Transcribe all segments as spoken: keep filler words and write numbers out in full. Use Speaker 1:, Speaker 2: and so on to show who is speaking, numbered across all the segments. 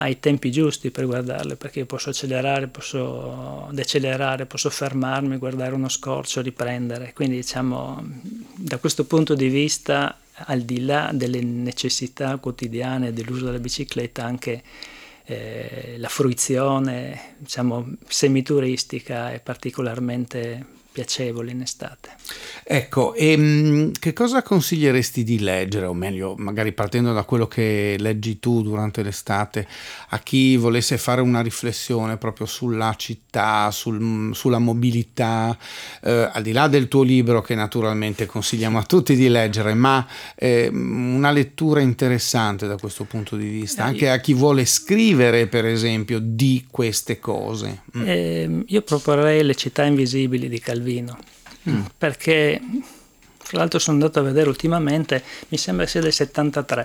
Speaker 1: i tempi giusti per guardarle, perché io posso accelerare, posso decelerare, posso fermarmi, guardare uno scorcio, riprendere. Quindi diciamo, da questo punto di vista, al di là delle necessità quotidiane dell'uso della bicicletta, anche eh, la fruizione, diciamo, semituristica è particolarmente piacevole in estate.
Speaker 2: Ecco, e che cosa consiglieresti di leggere, o meglio, magari partendo da quello che leggi tu durante l'estate, a chi volesse fare una riflessione proprio sulla città, sul, sulla mobilità, eh, al di là del tuo libro che naturalmente consigliamo a tutti di leggere, ma eh, una lettura interessante da questo punto di vista, anche a chi vuole scrivere, per esempio, di queste cose.
Speaker 1: Mm. Eh, io proporrei Le città invisibili di Calvino. Mm. Perché fra l'altro sono andato a vedere ultimamente, mi sembra sia del settantatré,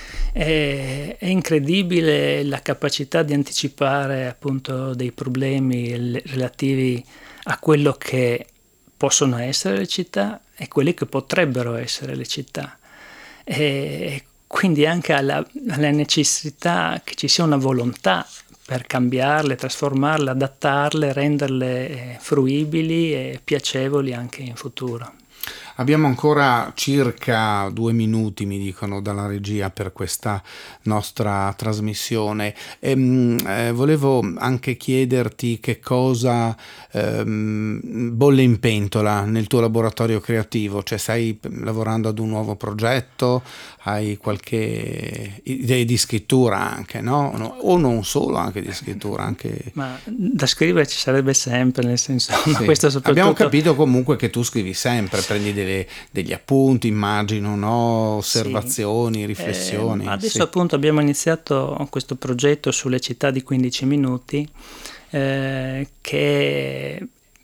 Speaker 1: è, è incredibile la capacità di anticipare appunto dei problemi relativi a quello che possono essere le città e quelli che potrebbero essere le città, e quindi anche alla, alla necessità che ci sia una volontà per cambiarle, trasformarle, adattarle, renderle fruibili e piacevoli anche in futuro.
Speaker 2: Abbiamo ancora circa due minuti, mi dicono dalla regia, per questa nostra trasmissione. E, eh, volevo anche chiederti che cosa ehm, bolle in pentola nel tuo laboratorio creativo, cioè stai lavorando ad un nuovo progetto, hai qualche idea di scrittura anche, no? no? O non solo, anche di scrittura. Anche...
Speaker 1: Ma da scrivere ci sarebbe sempre, nel senso,
Speaker 2: sì.
Speaker 1: ma questo soprattutto...
Speaker 2: Abbiamo capito comunque che tu scrivi sempre, prendi delle degli appunti, immagino, no? Osservazioni, sì. riflessioni.
Speaker 1: Eh, adesso
Speaker 2: sì.
Speaker 1: appunto abbiamo iniziato questo progetto sulle città di quindici minuti eh, che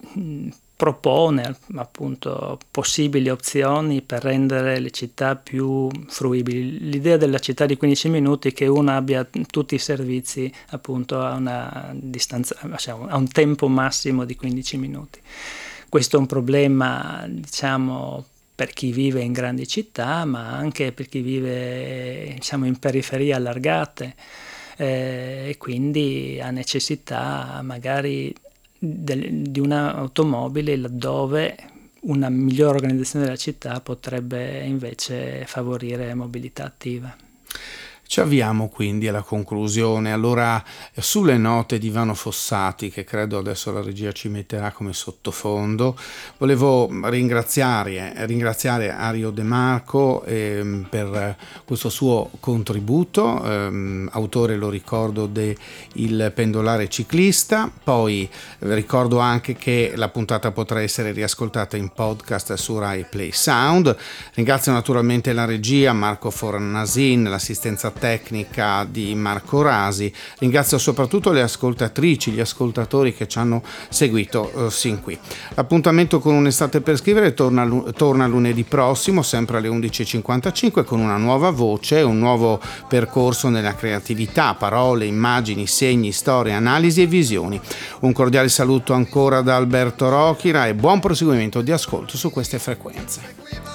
Speaker 1: propone appunto possibili opzioni per rendere le città più fruibili. L'idea della città di quindici minuti è che uno abbia tutti i servizi appunto a una distanza, a un tempo massimo di quindici minuti. Questo è un problema, diciamo, per chi vive in grandi città, ma anche per chi vive, diciamo, in periferie allargate eh, e quindi ha necessità magari del, di un'automobile laddove una migliore organizzazione della città potrebbe invece favorire mobilità attiva.
Speaker 2: Ci avviamo quindi alla conclusione. Allora, sulle note di Ivano Fossati, che credo adesso la regia ci metterà come sottofondo, volevo ringraziare, ringraziare Ario De Marco eh, per questo suo contributo, eh, autore, lo ricordo, de Il pendolare ciclista. Poi ricordo anche che la puntata potrà essere riascoltata in podcast su Rai Play Sound. Ringrazio naturalmente la regia, Marco Fornasin, l'assistenza tecnica di Marco Rasi. Ringrazio soprattutto le ascoltatrici, gli ascoltatori che ci hanno seguito eh, sin qui. L'appuntamento con Un'estate per scrivere torna, torna lunedì prossimo, sempre alle undici e cinquantacinque, con una nuova voce, un nuovo percorso nella creatività, parole, immagini, segni, storie, analisi e visioni. Un cordiale saluto ancora da Alberto Rochira e buon proseguimento di ascolto su queste frequenze.